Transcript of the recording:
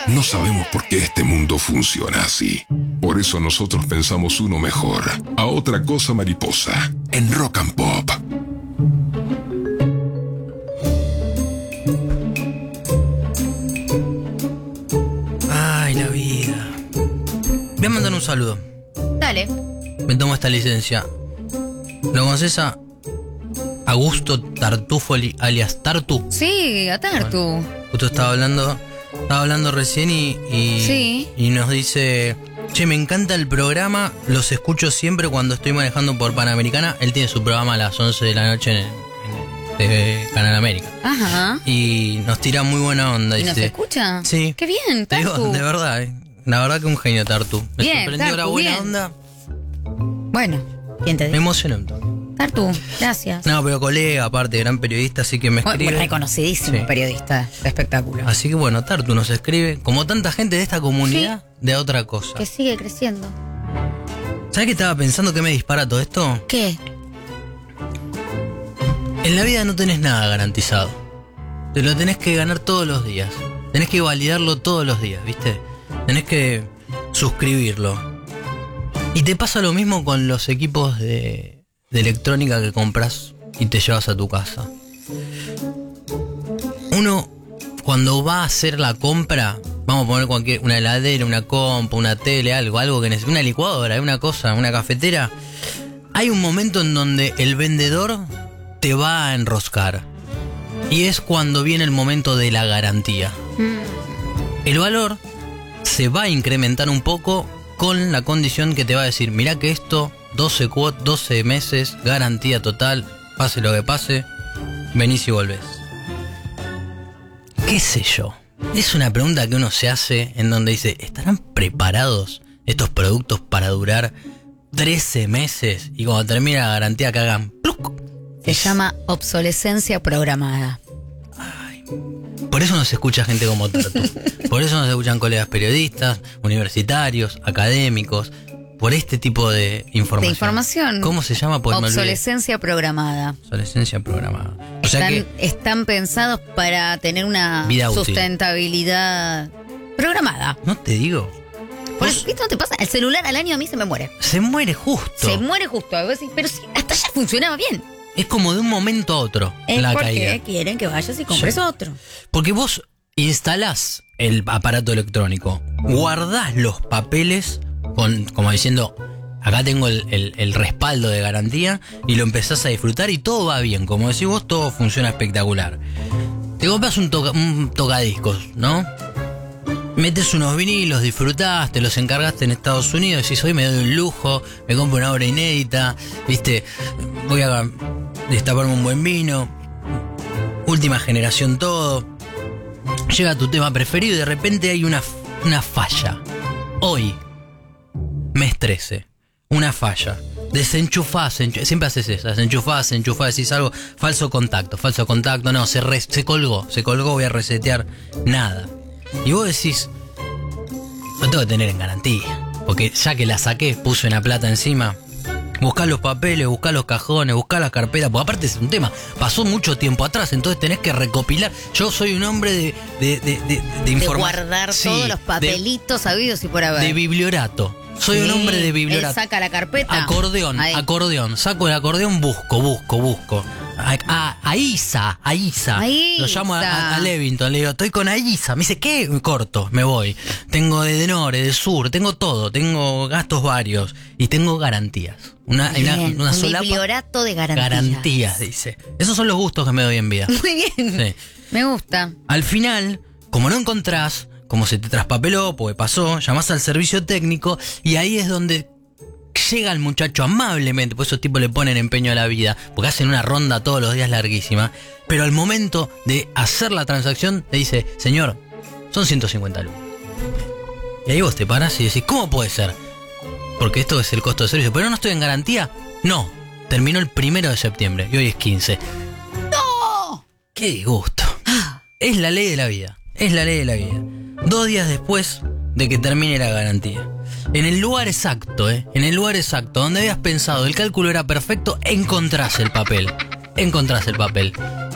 No sabemos por qué este mundo funciona así. Por eso nosotros pensamos uno mejor. A otra cosa mariposa. En Rock and Pop. Ay, la vida. Voy a mandar un saludo. Dale. Me tomo esta licencia. ¿Lo conoces a Augusto Tartufoli, alias Tartu? Sí, a Tartu. Bueno, justo estaba hablando recién Sí. y nos dice: che, me encanta el programa, los escucho siempre cuando estoy manejando por Panamericana. Él tiene su programa a las 11 de la noche en Canal América. Ajá. Y nos tira muy buena onda. ¿Y dice, nos escucha? Sí. Qué bien, Te digo, Tartu. de verdad, la verdad que un genio Tartu. Me Bien, sorprendió la Tartu, buena bien. onda. Bueno, ¿quién te Me dice? emocionó. Tartu, gracias. No, pero colega, aparte, gran periodista, así que me escribe. Reconocidísimo Sí. periodista de espectáculo. Así que bueno, Tartu nos escribe, como tanta gente de esta comunidad, de otra cosa. Que sigue creciendo. ¿Sabes qué estaba pensando que me dispara todo esto? ¿Qué? En la vida no tenés nada garantizado. Te lo tenés que ganar todos los días. Tenés que validarlo todos los días, ¿viste? Tenés que suscribirlo. Y te pasa lo mismo con los equipos de electrónica que compras y te llevas a tu casa. Uno, cuando va a hacer la compra, vamos a poner una heladera, una compu, una tele, algo que necesita, una licuadora, una cosa, una cafetera. Hay un momento en donde el vendedor te va a enroscar. Y es cuando viene el momento de la garantía. El valor se va a incrementar un poco con la condición que te va a decir: mirá que esto, 12 meses, garantía total, pase lo que pase, venís y volvés. ¿Qué sé yo? Es una pregunta que uno se hace en donde dice: ¿estarán preparados estos productos para durar 13 meses? Y cuando termina la garantía que hagan ¡pluc! Se llama obsolescencia programada. Por eso nos escucha gente como Tartu. Por eso nos escuchan colegas periodistas, universitarios, académicos. Por este tipo de información. De información. ¿Cómo se llama? Pues obsolescencia programada. Obsolescencia programada. O sea Están pensados para tener una vida útil. Sustentabilidad programada. No te digo. Por eso, ¿viste? ¿No te pasa? El celular al año a mí se me muere. Se muere justo. Se muere justo. A veces, pero sí, hasta ya funcionaba bien. Es como de un momento a otro la caída. Porque quieren que vayas y compres otro. Porque vos instalás el aparato electrónico, guardás los papeles como diciendo: acá tengo el respaldo de garantía, y lo empezás a disfrutar y todo va bien. Como decís vos, todo funciona espectacular. Te compras un tocadiscos, ¿no? Metes unos vinilos, disfrutás, te los encargaste en Estados Unidos, decís: hoy me doy un lujo, me compro una obra inédita, ¿viste? Voy a destaparme un buen vino, última generación todo. Llega tu tema preferido y de repente hay una falla. Hoy, mes 13, una falla. Desenchufás, siempre haces eso, desenchufás, decís algo, falso contacto, no, se colgó, voy a resetear, nada. Y vos decís: lo tengo que tener en garantía, porque ya que la saqué, puse una plata encima. Buscá los papeles, buscá los cajones, buscá las carpetas, porque aparte es un tema, pasó mucho tiempo atrás, entonces tenés que recopilar. Yo soy un hombre de información. De guardar todos los papelitos habidos y por haber. De bibliorato. Soy un hombre de bibliorato. Él saca la carpeta. Acordeón. Saco el acordeón, busco. A Isa. Lo llamo a Levington, le digo: estoy con Aisa. Me dice: ¿qué? Corto, me voy. Tengo de norte, de sur, tengo todo. Tengo gastos varios y tengo garantías. Una sola bibliorato de garantías. Garantías, dice. Esos son los gustos que me doy en vida. Muy bien. Sí. Me gusta. Al final, como no encontrás, como se te traspapeló, porque pasó, llamás al servicio técnico y ahí es donde llega el muchacho amablemente, por esos tipos le ponen empeño a la vida, porque hacen una ronda todos los días larguísima, pero al momento de hacer la transacción te dice: señor, son 150 lucas. Y ahí vos te parás y decís: ¿cómo puede ser? Porque esto es el costo de servicio. ¿Pero no estoy en garantía? No, terminó el 1 de septiembre y hoy es 15. ¡No! ¡Qué disgusto! Es la ley de la vida. 2 días después de que termine la garantía. En el lugar exacto, donde habías pensado el cálculo era perfecto, encontrás el papel.